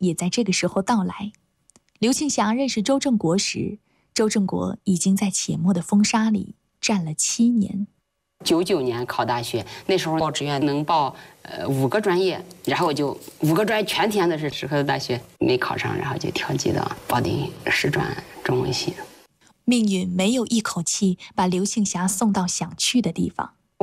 也在这个时候到来。刘庆霞认识周正国时，周正国已经在且末的风沙里站了7年。 99年考大学，那时候报志愿能报5个专业，然后就5个专业全填的是石河子大学，没考上，然后就调剂到保定师专中文系。 命运没有一口气把刘庆霞送到想去的地方。